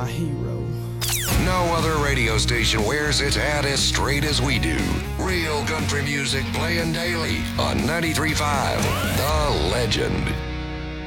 my hero. No other radio station wears its hat as straight as we do. Real country music playing daily on 93.5 The Legend.